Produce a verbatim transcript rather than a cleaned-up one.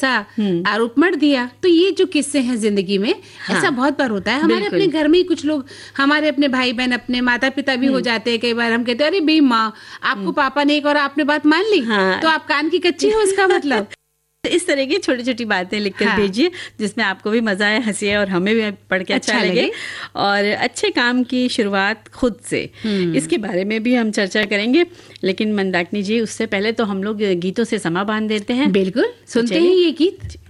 ऐसा आरोप मत दिया। तो ये जो किस्से हैं जिंदगी में, हाँ, ऐसा बहुत बार होता है। हमारे अपने घर में ही कुछ लोग, हमारे अपने भाई बहन, अपने माता पिता भी हो जाते हैं। कई बार हम कहते हैं अरे बे माँ, आपको पापा ने एक और आपने बात मान ली, हाँ, तो आप कान की कच्ची हो, उसका मतलब। इस तरह की छोटी छोटी बातें लिखकर हाँ, भेजिए जिसमें आपको भी मजा आए, हंसी है और हमें भी पढ़ के अच्छा, अच्छा लगे। और अच्छे काम की शुरुआत खुद से, इसके बारे में भी हम चर्चा करेंगे। लेकिन मंदाकिनी जी, उससे पहले तो हम लोग गीतों से समा बांध देते हैं। बिल्कुल, सुनते हैं ये गीत।